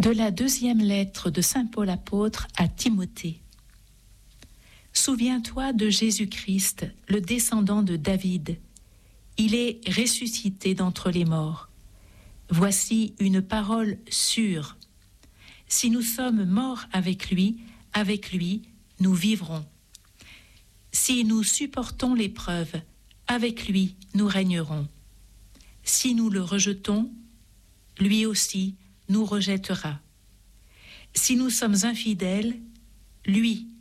De la deuxième lettre de saint Paul apôtre à Timothée. Souviens-toi de Jésus-Christ, le descendant de David. Il est ressuscité d'entre les morts. Voici une parole sûre. Si nous sommes morts avec lui, nous vivrons. Si nous supportons l'épreuve, avec lui, nous régnerons. Si nous le rejetons, lui aussi nous rejettera. Si nous sommes infidèles, lui